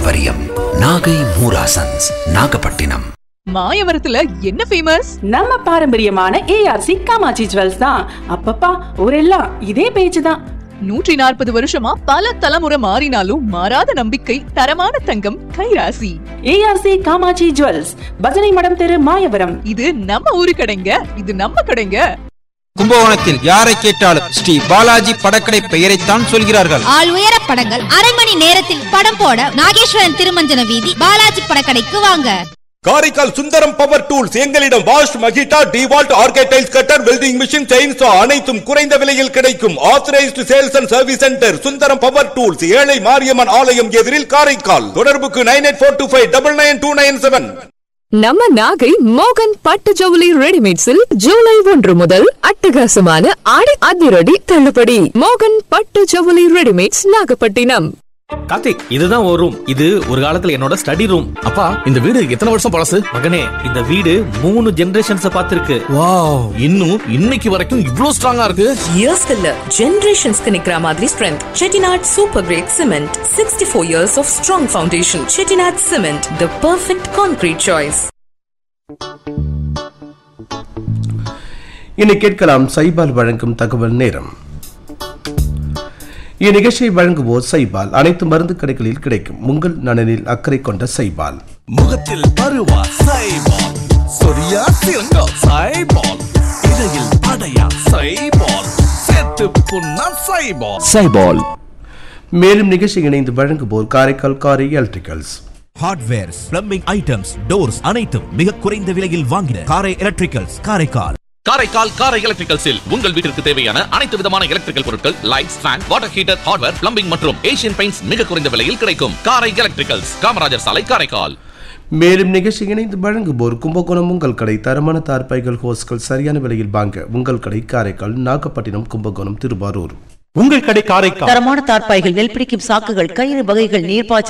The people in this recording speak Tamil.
பாரம்பரியம். நாகை மூராசன்ஸ், நாகப்பட்டினம். மாயவரத்துல என்ன ஃபேமஸ்? நம்ம பாரம்பரியமான ஏஆர்சி காமாட்சி ஜுவல்ஸ் தான். அப்பப்பா ஊரெல்லாம் இதே பேச்சு தான். 140 வருஷமா பல தலைமுறை மாறினாலும் மாறாத நம்பிக்கை, தரமான தங்கம், கைராசி. ஏஆர்சி காமாட்சி ஜுவல்ஸ், பஜனை மடம் தெரு, மாயவரம். இது நம்ம ஊரு கடைங்க, இது நம்ம கடைங்க. கும்பகோணத்தில் யாரை கேட்டாலும் ஸ்ரீ பாலாஜி படக்கடை பெயரைத்தான் சொல்கிறார்கள். ஆள் உயர படங்கள் அரை மணி நேரத்தில் படம் போட நாகேஸ்வரன் திருமஞ்சன வீதி பாலாஜி படக்கடைக்கு வாங்க. காரைக்கால் சுந்தரம் பவர் டூல்ஸ், எங்களிடம் wash, மகிட்டா, டிவால்ட், ஆர்கேடைல்ஸ் cutter, welding machine, chainsaw அனைத்தும் குறைந்த விலையில் கிடைக்கும். Authorised sales and service centre Sundaram power tools, ஏழை மாரியம்மன் ஆலயம் எதிரில் காரைக்கால். தொடர்புக்கு 9842599297. நம்ம நாகை மோகன் பட்டு ஜவுளி ரெடிமேட்ஸில் ஜூலை 1 முதல் அட்டகாசமான ஆடி அதிரடி தள்ளுபடி. மோகன் பட்டு ஜவுளி ரெடிமேட்ஸ், நாகப்பட்டினம். கார்த்திக், இதுதான் ஒரு ரூம். இது ஒரு காலத்துல என்னோட ஸ்டடி ரூம். அப்பா, இந்த வீடு எத்தனை வருஷம் பழசு? மகனே, இந்த வீடு 3 ஜெனரேஷன்ஸ் பார்த்திருக்கு. வாவ், இன்னும் இன்னைக்கு வரைக்கும் இவ்ளோ ஸ்ட்ராங்கா இருக்கு. இயர்ஸ் இல்ல, ஜெனரேஷன்ஸ்க்கு நிக்கிற மாதிரி strength. Chettinad super great cement, 64 years of strong foundation. Chettinad cement, the perfect concrete choice. இனி கேட்கலாம் சைபால் வழங்கும் தகவல் நேரம். இந்நிகழ்ச்சியை வழங்குவோர் சைபால். அனைத்து மருந்து கடைகளில் கிடைக்கும். உங்கள் நலனில் அக்கறை கொண்ட சைபால். முகத்தில் பருவா சைபால், சொரியா சிறங்கா சைபால், இடையில் அடையா சைபால், சேத்து புண்ணா சைபால். சைபால். மேலும் நிகழ்ச்சி இணைந்து வழங்குவோர் காரைக்கால் காரை electricals. Hardwares, plumbing items, doors அனைத்தும் மிக குறைந்த விலையில் வாங்கின காரை எலக்ட்ரிக்கல்ஸ், காரைக்கால். காரைக்கால் காரை எலக்ட்ரிக்கல்ஸில் உங்கள் வீட்டிற்கு தேவையான அனைத்து விதமான எலக்ட்ரிக்கல் பொருட்கள், lights, fan, water heater, hardware, plumbing மற்றும் ஏசியன் பெயிண்ட்ஸ் மிக குறைந்த விலையில் கிடைக்கும். காரை எலக்ட்ரிக்கல்ஸ், காமராஜர் சாலை, காரைக்கால். மேலும் நிகழ்ச்சி இணைந்து வழங்குவோர் கும்பகோணம் உங்கள் கடை. தரமான தார்பாய்கள், ஹோஸ்கள் சரியான விலையில் வாங்க உங்கள் கடை காரைக்கால், நாகப்பட்டினம், கும்பகோணம், திருவாரூர். உங்கள் கடை காரைக்கால். தரமான தார்பாய்கள், நெல் பிடிக்கும் சாக்குகள், கயிறு வகைகள், நீர்ப்பாய்ச்சல்